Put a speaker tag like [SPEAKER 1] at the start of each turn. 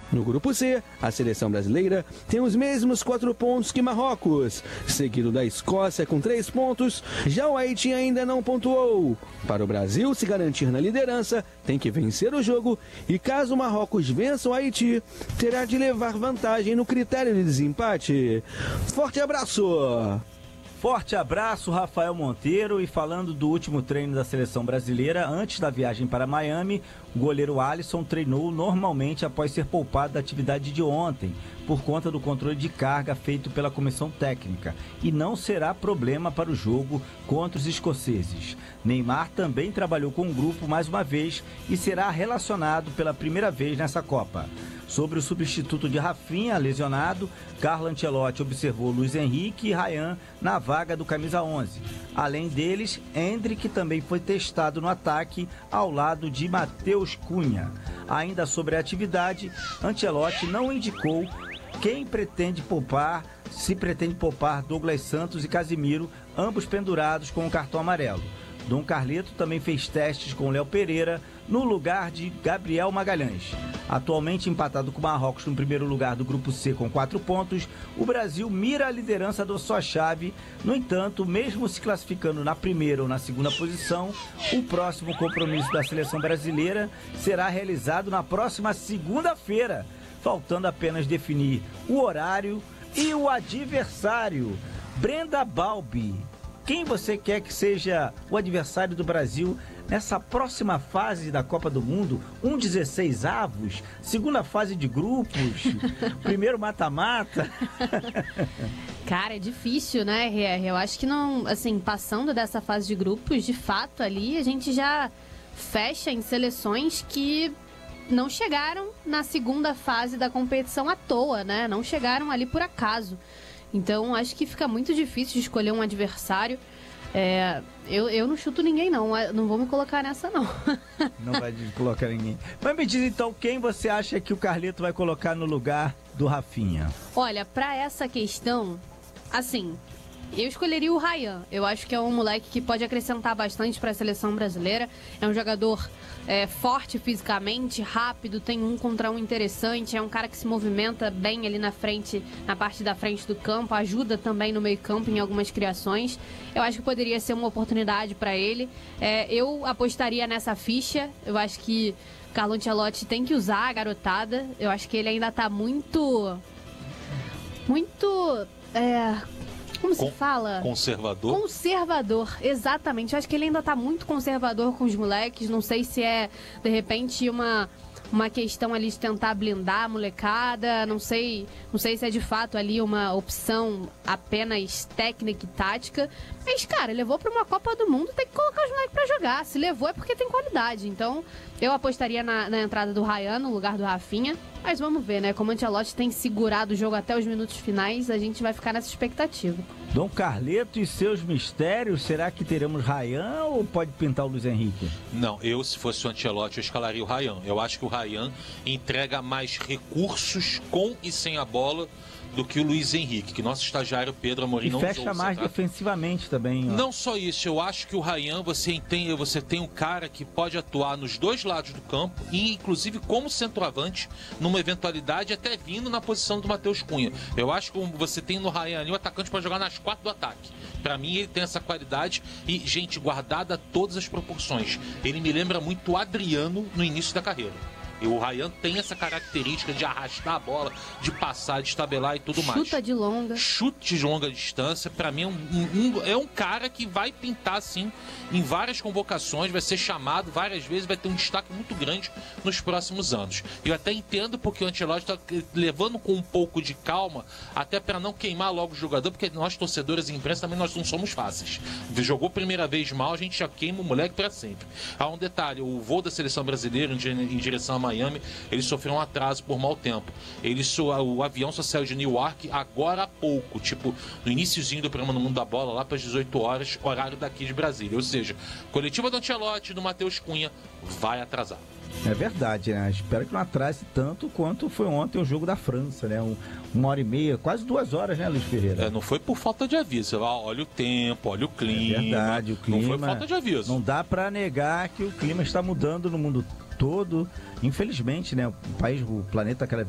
[SPEAKER 1] No grupo C, a seleção brasileira tem os mesmos 4 pontos que Marrocos, seguido da Escócia com 3 pontos, já o Haiti ainda não pontuou. Para o Brasil se garantir na liderança, tem que vencer o jogo e caso o Marrocos vença o Haiti, terá de levar vantagem no critério de desempate. Forte abraço!
[SPEAKER 2] Forte abraço, Rafael Monteiro. E falando do último treino da seleção brasileira, antes da viagem para Miami, o goleiro Alisson treinou normalmente após ser poupado da atividade de ontem, por conta do controle de carga feito pela comissão técnica, e não será problema para o jogo contra os escoceses. Neymar também trabalhou com o grupo mais uma vez e será relacionado pela primeira vez nessa Copa. Sobre o substituto de Rafinha, lesionado, Carlo Ancelotti observou Luiz Henrique e Ryan na vaga do camisa 11. Além deles, Endrick também foi testado no ataque ao lado de Matheus Cunha. Ainda sobre a atividade, Ancelotti não indicou quem pretende poupar, se pretende poupar Douglas Santos e Casimiro, ambos pendurados com o cartão amarelo. Dom Carleto também fez testes com Léo Pereira no lugar de Gabriel Magalhães. Atualmente empatado com o Marrocos no primeiro lugar do grupo C com 4 pontos, o Brasil mira a liderança da sua chave. No entanto, mesmo se classificando na primeira ou na segunda posição, o próximo compromisso da seleção brasileira será realizado na próxima segunda-feira, faltando apenas definir o horário e o adversário. Brenda Balbi, quem você quer que seja o adversário do Brasil nessa próxima fase da Copa do Mundo? 16avos, segunda fase de grupos, primeiro mata-mata.
[SPEAKER 3] Cara, é difícil, né, RR? Eu acho que não, assim, passando dessa fase de grupos, de fato ali, a gente já fecha em seleções que não chegaram na segunda fase da competição à toa, né? Não chegaram ali por acaso. Então, acho que fica muito difícil de escolher um adversário. Eu não chuto ninguém, não. Não vou me colocar nessa, não.
[SPEAKER 2] Não vai colocar ninguém. Mas me diz, então, quem você acha que o Carleto vai colocar no lugar do Rafinha?
[SPEAKER 3] Olha, pra essa questão, assim, eu escolheria o Ryan. Eu acho que é um moleque que pode acrescentar bastante para a seleção brasileira. É um jogador forte fisicamente, rápido, tem 1 contra 1 interessante. É um cara que se movimenta bem ali na frente, na parte da frente do campo. Ajuda também no meio campo em algumas criações. Eu acho que poderia ser uma oportunidade para ele. Eu apostaria nessa ficha. Eu acho que Carlo Ancelotti tem que usar a garotada. Eu acho que ele ainda tá muito... Como se fala?
[SPEAKER 4] Conservador?
[SPEAKER 3] Conservador, exatamente. Eu acho que ele ainda tá muito conservador com os moleques. Não sei se é, de repente, uma questão ali de tentar blindar a molecada. Não sei se é de fato ali uma opção apenas técnica e tática. Mas, cara, levou pra uma Copa do Mundo, tem que colocar os moleques pra jogar. Se levou é porque tem qualidade. Então, eu apostaria na entrada do Ryan no lugar do Rafinha. Mas vamos ver, né? Como o Ancelotti tem segurado o jogo até os minutos finais, a gente vai ficar nessa expectativa.
[SPEAKER 2] Dom Carleto e seus mistérios, será que teremos Ryan ou pode pintar o Luiz Henrique?
[SPEAKER 4] Não, se fosse o Ancelotti, eu escalaria o Ryan. Eu acho que o Ryan entrega mais recursos com e sem a bola do que o Luiz Henrique, que nosso estagiário Pedro Amorim não usou.
[SPEAKER 2] E fecha mais defensivamente também. Ó.
[SPEAKER 4] Não só isso, eu acho que o Ryan, você tem um cara que pode atuar nos dois lados do campo e inclusive como centroavante, numa eventualidade até vindo na posição do Matheus Cunha. Eu acho que você tem no Ryan ali o atacante para jogar nas 4 do ataque. Para mim ele tem essa qualidade e, gente, guardada todas as proporções. Ele me lembra muito o Adriano no início da carreira. E o Ryan tem essa característica de arrastar a bola, de passar, de estabelar e tudo mais.
[SPEAKER 3] Chuta de longa.
[SPEAKER 4] Chute de longa distância. Pra mim é um cara que vai pintar assim em várias convocações, vai ser chamado várias vezes, vai ter um destaque muito grande nos próximos anos. Eu até entendo porque o Ancelotti está levando com um pouco de calma, até para não queimar logo o jogador, porque nós torcedores e imprensa também nós não somos fáceis. Jogou primeira vez mal, a gente já queima o moleque para sempre. Há um detalhe, o voo da seleção brasileira em direção a Miami, ele sofreu um atraso por mau tempo. O avião só saiu de Newark agora há pouco, tipo, no iniciozinho do programa No Mundo da Bola, lá para as 18 horas, horário daqui de Brasília. Ou seja, coletiva do Ancelotti, do Matheus Cunha, vai atrasar.
[SPEAKER 2] É verdade, né? Espero que não atrase tanto quanto foi ontem o jogo da França, né? 1h30, quase 2 horas, né, Luiz Ferreira?
[SPEAKER 4] Não foi por falta de aviso. Olha o tempo, olha o clima.
[SPEAKER 2] É verdade, o clima.
[SPEAKER 4] Não foi falta de aviso.
[SPEAKER 2] Não dá para negar que o clima está mudando no mundo todo. Infelizmente, né? O planeta cada vez